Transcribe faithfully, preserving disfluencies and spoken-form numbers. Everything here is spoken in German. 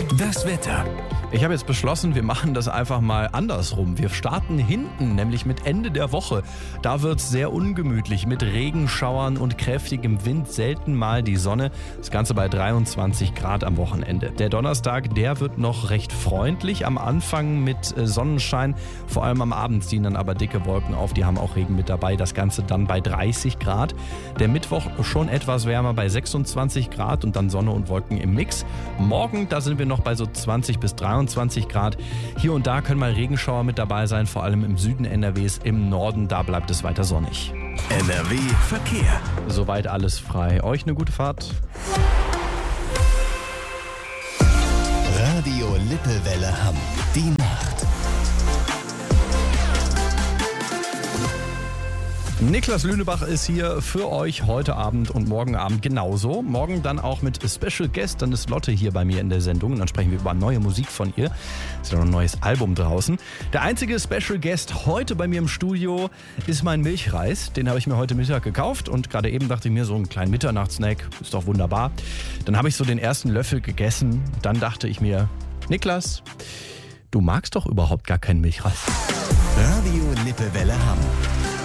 Das Wetter. Ich habe jetzt beschlossen, wir machen das einfach mal andersrum. Wir starten hinten, nämlich mit Ende der Woche. Da wird es sehr ungemütlich mit Regenschauern und kräftigem Wind, selten mal die Sonne. Das Ganze bei dreiundzwanzig Grad am Wochenende. Der Donnerstag, der wird noch recht freundlich. Am Anfang mit Sonnenschein, vor allem am Abend ziehen dann aber dicke Wolken auf. Die haben auch Regen mit dabei. Das Ganze dann bei dreißig Grad. Der Mittwoch schon etwas wärmer bei sechsundzwanzig Grad und dann Sonne und Wolken im Mix. Morgen, da sind wir noch bei so zwanzig bis dreiundzwanzig Grad. Hier und da können mal Regenschauer mit dabei sein, vor allem im Süden N R Ws. Im Norden, da bleibt es weiter sonnig. N R W Verkehr. Soweit alles frei. Euch eine gute Fahrt. Radio Lippewelle Hamm. Die Nacht. Niklas Lünebach ist hier für euch heute Abend und morgen Abend genauso. Morgen dann auch mit Special Guest, dann ist Lotte hier bei mir in der Sendung und dann sprechen wir über neue Musik von ihr. Ist ja noch ein neues Album draußen. Der einzige Special Guest heute bei mir im Studio ist mein Milchreis. Den habe ich mir heute Mittag gekauft und gerade eben dachte ich mir, so einen kleinen Mitternachtssnack ist doch wunderbar. Dann habe ich so den ersten Löffel gegessen. Dann dachte ich mir, Niklas, du magst doch überhaupt gar keinen Milchreis. Radio Lippewelle Hamm.